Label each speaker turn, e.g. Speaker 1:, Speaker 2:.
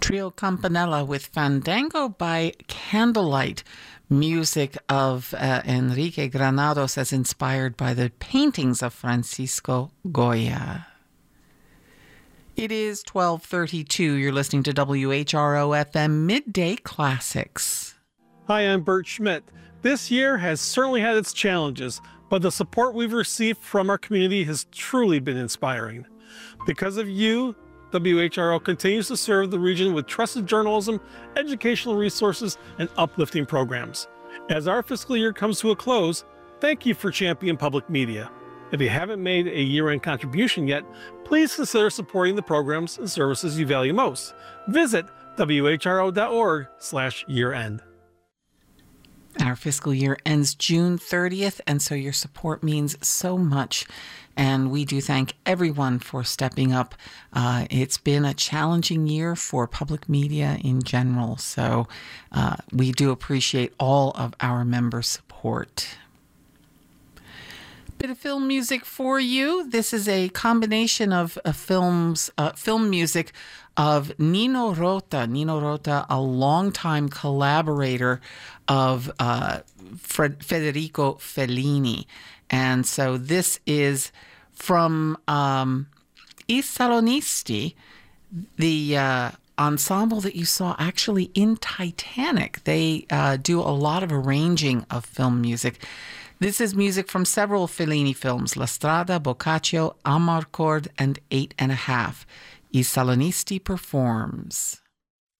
Speaker 1: Trio Campanella with Fandango by Candlelight, music of Enrique Granados as inspired by the paintings of Francisco Goya. It is 12:32. You're listening to WHRO FM Midday Classics.
Speaker 2: Hi, I'm Bert Schmidt. This year has certainly had its challenges, but the support we've received from our community has truly been inspiring. Because of you, WHRO continues to serve the region with trusted journalism, educational resources, and uplifting programs. As our fiscal year comes to a close, thank you for championing public media. If you haven't made a year-end contribution yet, please consider supporting the programs and services you value most. Visit whro.org/year-end.
Speaker 1: Our fiscal year ends June 30th, and so your support means so much. And we do thank everyone for stepping up. It's been a challenging year for public media in general, so we do appreciate all of our members' support. Bit of film music for you. This is a combination of film music of Nino Rota. Nino Rota, a longtime collaborator of Federico Fellini. And so this is from I Salonisti, the ensemble that you saw actually in Titanic. They do a lot of arranging of film music. This is music from several Fellini films, La Strada, Boccaccio, Amarcord, and 8 1/2. I Salonisti performs.